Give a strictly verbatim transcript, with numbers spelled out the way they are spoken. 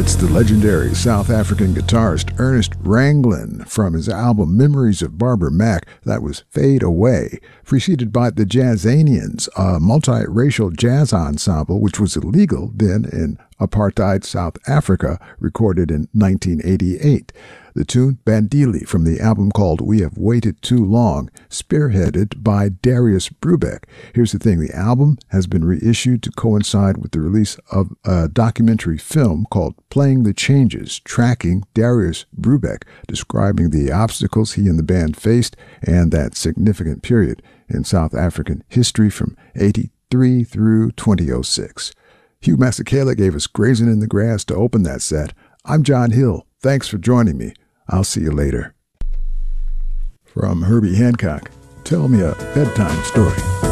It's the legendary South African guitarist Ernest Ranglin from his album Memories of Barbara Mac. That was Fade Away, preceded by the Jazzanians, a multiracial jazz ensemble which was illegal then in apartheid South Africa, recorded in nineteen eighty-eight. The tune Bandili from the album called We Have Waited Too Long, spearheaded by Darius Brubeck. Here's the thing, the album has been reissued to coincide with the release of a documentary film called Playing the Changes, tracking Darius Brubeck, describing the obstacles he and the band faced and that significant period in South African history from eighty-three through twenty oh six. Hugh Masekela gave us Grazing in the Grass to open that set. I'm John Hill. Thanks for joining me. I'll see you later. From Herbie Hancock, tell me a bedtime story.